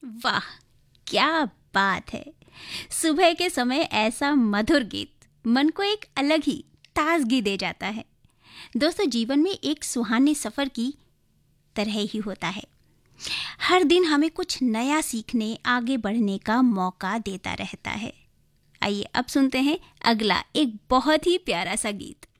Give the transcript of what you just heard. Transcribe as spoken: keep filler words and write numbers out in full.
वाह, क्या बात है। सुबह के समय ऐसा मधुर गीत मन को एक अलग ही ताजगी दे जाता है। दोस्तों, जीवन में एक सुहाने सफर की तरह ही होता है। हर दिन हमें कुछ नया सीखने, आगे बढ़ने का मौका देता रहता है। आइए अब सुनते हैं अगला एक बहुत ही प्यारा सा गीत।